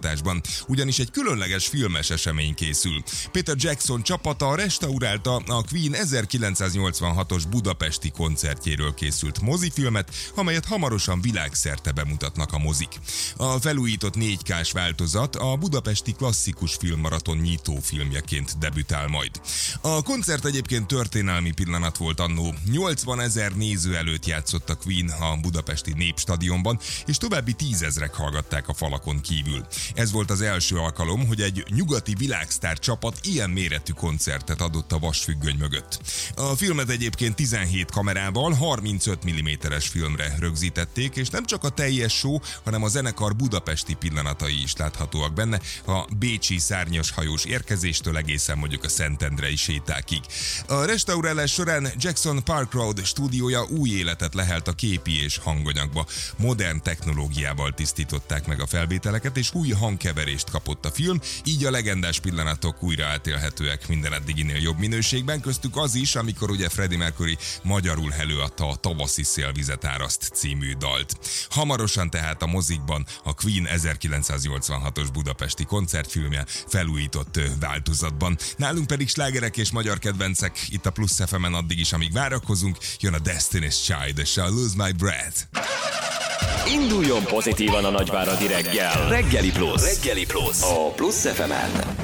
forgatásban, ugyanis egy különleges filmes esemény készül. Peter Jackson csapata restaurálta a Queen 1986-os budapesti koncertjéről készült mozifilmet, amelyet hamarosan világszerte bemutatnak a mozik. A felújított 4K-s változat a budapesti klasszikus filmmaraton nyitófilmjeként debütál majd. A koncert egyébként történelmi pillanat volt annó. 80 000 néző előtt játszott a Queen a budapesti Népstadionban, és további 10 000-ek hallgatták a falakon kívül. Ez volt az első alkalom, hogy egy nyugati világsztár csapat ilyen méretű koncertet adott a vasfüggöny mögött. A filmet egyébként 17 kamerával 35 mm-es filmre rögzítették, és nem csak a teljes show, hanem a zenekar budapesti pillanatai is láthatóak benne, a bécsi szárnyas hajós érkezéstől egészen mondjuk a Szentendrei sétákig. A restaurálás során Jackson Park Road stúdiója új életet lehelt a képi és hanganyagba. Modern technológiával tisztították meg a felvételeket, és új hangkeverést kapott a film, így a legendás pillanatok újra átélhetőek minden eddiginél jobb minőségben, köztük az is, amikor ugye Freddie Mercury magyarul előadta a Tavaszi szélvizet áraszt című dalt. Hamarosan tehát a mozikban a Queen 1986-os budapesti koncertfilmje felújított változatban. Nálunk pedig slágerek és magyar kedvencek itt a Plusz FM-en addig is, amíg várakozunk, jön a Destiny's Child és a Lose My Breath. Induljon pozitívan a nagyváradi reggel. Reggeli Plusz. A Plusz FM-en.